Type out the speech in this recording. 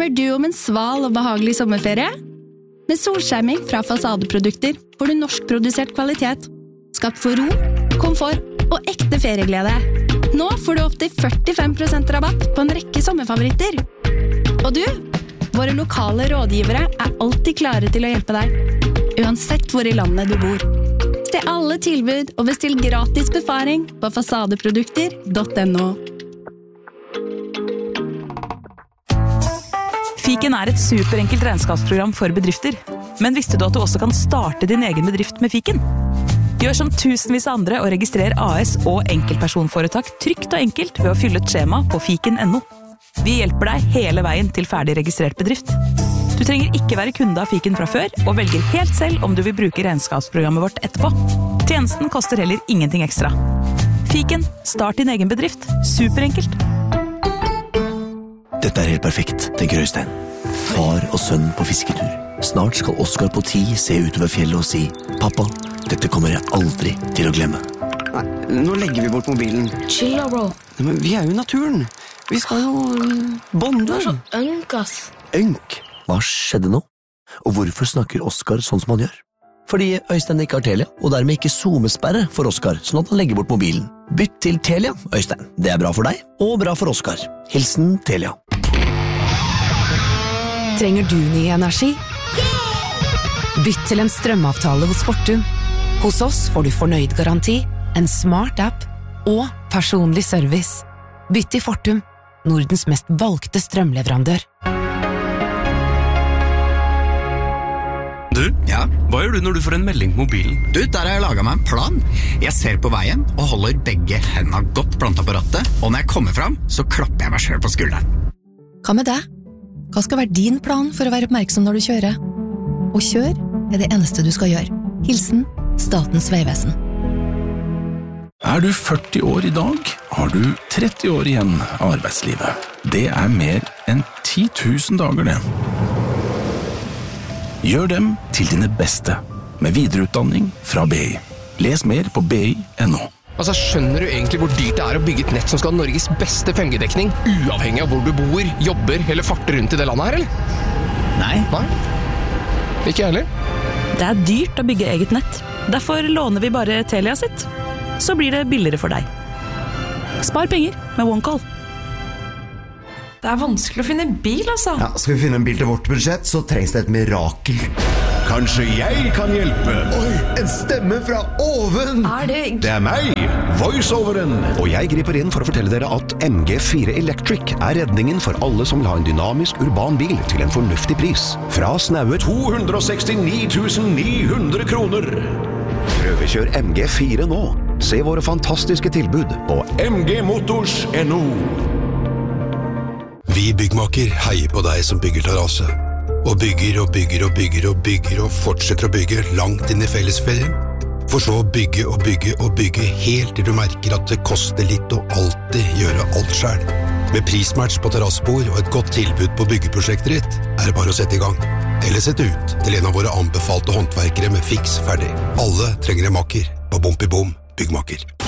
Drømmer du om en sval og behagelig sommerferie? Med solskjerming fra Fasadeprodukter får du norskprodusert kvalitet, skapt for ro, komfort og ekte ferieglede. Nå får du opp til 45% rabatt på en rekke sommerfavoritter. Og du, våre lokale rådgivere alltid klare til å hjelpe deg, uansett hvor i landet du bor. Se alle tilbud og bestill gratis befaring på fasadeprodukter.no. Fiken et superenkelt regnskapsprogram for bedrifter. Men visste du at du også kan starte din egen bedrift med Fiken? Gjør som tusenvis av andre og registrer AS og enkeltpersonforetak trygt og enkelt ved å fylle et skjema på fiken.no. Vi hjelper deg hele veien til ferdig registrert bedrift. Du trenger ikke være kunde av Fiken fra før, og velger helt selv om du vil bruke regnskapsprogrammet vårt etterpå. Tjenesten koster heller ingenting ekstra. Fiken, start din egen bedrift. Superenkelt. Dette helt perfekt, tenker Øystein. Far og sønn på fisketur. Snart skal Oskar på 10 se utover fjellet og si: «Pappa, dette kommer jeg aldri til å glemme.» Nei, nå legger vi bort mobilen. Chill da, bro. Nei, men vi jo i naturen. Vi skal jo bonde. Du så ønk, ass. Ønk? Hva skjedde nå? Og hvorfor snakker Oskar sånn som han gjør? Fordi Øystein ikke har Telia, og dermed ikke zoomesperre for Oskar, sånn at han legger bort mobilen. Bytt til Telia, Øystein. Det bra for deg, og bra for Oskar. Hilsen Telia. Trenger du ny energi? Bytt til en strømavtale hos Fortum. Hos oss får du fornøyd garanti, en smart app og personlig service. Bytt til Fortum, Nordens mest valgte strømleverandør. Du, ja? Hva gjør du når du får en melding på mobilen? Du, der har jeg laget meg en plan. Jeg ser på veien og holder begge hendene godt plantet på rattet, og når jeg kommer frem, så klapper jeg meg selv på skulderen. Hva med deg? Hva skal være din plan for å være oppmerksom når du kjører? Og kjør det eneste du skal gjøre. Hilsen Statens vegvesen. Du 40 år i dag, har du 30 år igjen av arbeidslivet. Det mer enn 10 000 dager det. Gjør dem til dine beste, med videreutdanning fra BI. Les mer på bi.no. Altså, skjønner du egentlig hvor dyrt det å bygge et nett som skal ha Norges beste 5G-dekning, uavhengig av hvor du bor, jobber eller farter rundt i det landet her, eller? Nei. Ikke jeg heller. Det dyrt å bygge eget nett. Derfor låner vi bare Telia sitt. Så blir det billigere for deg. Spar penger med OneCall. Det vanskelig å finne bil, altså. Ja, skal vi finne en bil til vårt budsjett, så trengs det et mirakel. Kanskje jeg kan hjelpe? Oi, en stemme fra oven! Det meg, voiceoveren. Og jeg griper inn for å fortelle dere at MG4 Electric redningen for alle som vil ha en dynamisk urban bil til en fornuftig pris. Fra snaue 269 900 kroner. Prøvekjør MG4 nå. Se våre fantastiske tilbud på mgmotors.no. Vi byggmaker heier på deg som bygger terrasse. Og bygger og bygger og bygger og bygger og fortsetter å bygge langt inn i fellesferien. For så å bygge og bygge og bygge helt til du merker at det koster litt å alltid gjøre alt selv. Med prismatch på terrassebord og et godt tilbud på byggeprosjektet ditt, det bare å sette i gang. Eller sette ut til en av våre anbefalte håndverkere med fiks ferdig. Alle trenger en makker på Bom i Bom byggmaker.